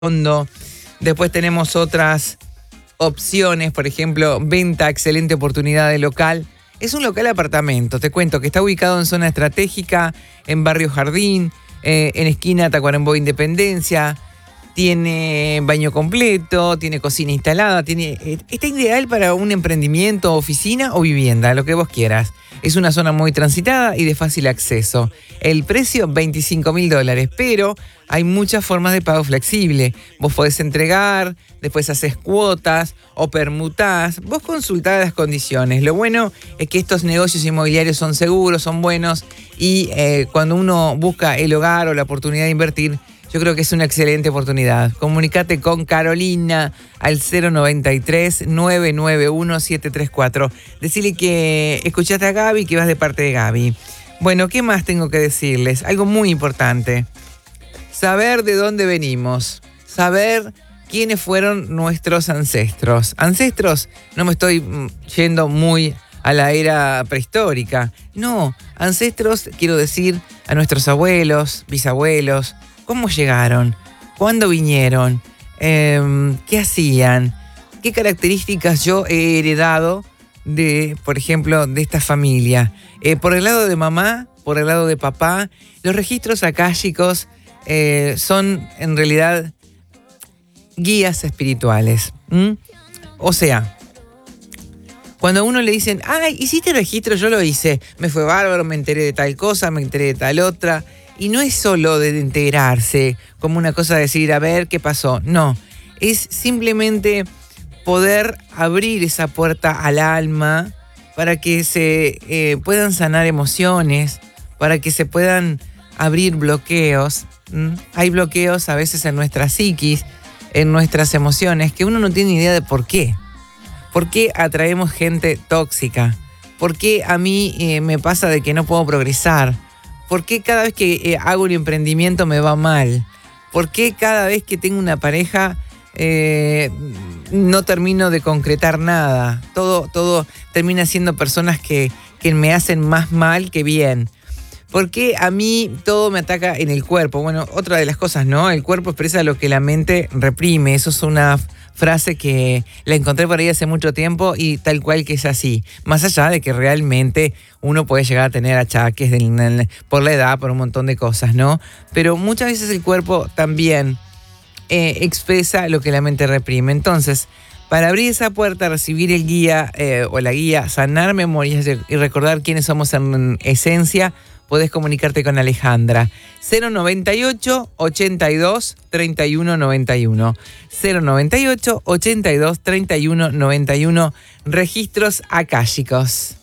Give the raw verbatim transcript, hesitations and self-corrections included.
fondo. Después tenemos otras opciones, por ejemplo, venta, excelente oportunidad de local. Es un local apartamento, te cuento, que está ubicado en zona estratégica, en Barrio Jardín, eh, en esquina Tacuarembó Independencia. Tiene baño completo, tiene cocina instalada, tiene, eh, está ideal para un emprendimiento, oficina o vivienda, lo que vos quieras. Es una zona muy transitada y de fácil acceso. El precio, veinticinco mil dólares, pero hay muchas formas de pago flexible. Vos podés entregar, después haces cuotas o permutás. Vos consultás las condiciones. Lo bueno es que estos negocios inmobiliarios son seguros, son buenos y eh, cuando uno busca el hogar o la oportunidad de invertir, yo creo que es una excelente oportunidad. Comunicate con Carolina al cero noventa y tres, nueve nueve uno, siete tres cuatro. Decile que escuchaste a Gaby, que vas de parte de Gaby. Bueno, ¿qué más tengo que decirles? Algo muy importante. Saber de dónde venimos. Saber quiénes fueron nuestros ancestros. Ancestros, no me estoy yendo muy a la era prehistórica. No, ancestros quiero decir a nuestros abuelos, bisabuelos. ¿Cómo llegaron? ¿Cuándo vinieron? Eh, ¿Qué hacían? ¿Qué características yo he heredado de, por ejemplo, de esta familia? Eh, por el lado de mamá, por el lado de papá, los registros akáshicos eh, son en realidad guías espirituales. ¿Mm? O sea, cuando a uno le dicen, ay, ¿hiciste registro? Yo lo hice. Me fue bárbaro, me enteré de tal cosa, me enteré de tal otra. Y no es solo de integrarse, como una cosa de decir, a ver, ¿qué pasó? No, es simplemente poder abrir esa puerta al alma para que se eh, puedan sanar emociones, para que se puedan abrir bloqueos. ¿Mm? Hay bloqueos a veces en nuestra psiquis, en nuestras emociones, que uno no tiene idea de por qué. ¿Por qué atraemos gente tóxica? ¿Por qué a mí eh, me pasa de que no puedo progresar? ¿Por qué cada vez que eh, hago un emprendimiento me va mal? ¿Por qué cada vez que tengo una pareja eh, no termino de concretar nada? Todo, todo termina siendo personas que, que me hacen más mal que bien. ¿Por qué a mí todo me ataca en el cuerpo? Bueno, otra de las cosas, ¿no? El cuerpo expresa lo que la mente reprime. Eso es una frase que la encontré por ahí hace mucho tiempo y tal cual que es así. Más allá de que realmente uno puede llegar a tener achaques de, por la edad, por un montón de cosas, ¿no? Pero muchas veces el cuerpo también eh, expresa lo que la mente reprime. Entonces, para abrir esa puerta, recibir el guía eh, o la guía, sanar memorias y recordar quiénes somos en esencia, podés comunicarte con Alejandra. cero noventa y ocho, ochenta y dos, treinta y uno noventa y uno. cero noventa y ocho, ochenta y dos, treinta y uno noventa y uno. Registros akáshicos.